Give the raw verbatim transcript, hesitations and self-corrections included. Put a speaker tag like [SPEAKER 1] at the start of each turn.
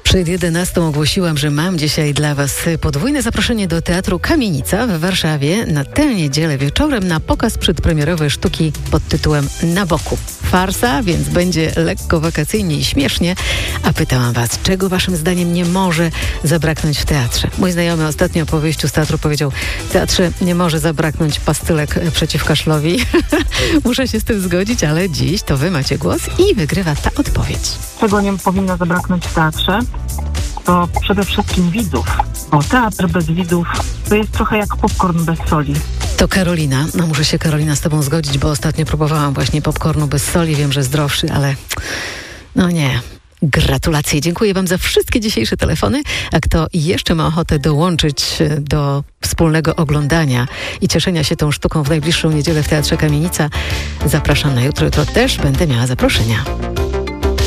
[SPEAKER 1] Przed jedenastą ogłosiłam, że mam dzisiaj dla Was podwójne zaproszenie do Teatru Kamienica w Warszawie na tę niedzielę wieczorem na pokaz przedpremierowej sztuki pod tytułem Na boku. Farsa, więc będzie lekko wakacyjnie i śmiesznie. A pytałam Was, czego Waszym zdaniem nie może zabraknąć w teatrze? Mój znajomy ostatnio po wyjściu z teatru powiedział: w teatrze nie może zabraknąć pastylek przeciw kaszlowi. Muszę się z tym zgodzić, ale dziś to Wy macie głos i wygrywa ta odpowiedź.
[SPEAKER 2] Czego nie powinno zabraknąć w teatrze, to przede wszystkim widzów, bo teatr bez widzów to jest trochę jak popcorn bez soli.
[SPEAKER 1] To Karolina. No muszę się, Karolina, z Tobą zgodzić, bo ostatnio próbowałam właśnie popcornu bez soli. Wiem, że zdrowszy, ale no nie. Gratulacje. Dziękuję Wam za wszystkie dzisiejsze telefony. A kto jeszcze ma ochotę dołączyć do wspólnego oglądania i cieszenia się tą sztuką w najbliższą niedzielę w Teatrze Kamienica, zapraszam na jutro. Jutro też będę miała zaproszenia.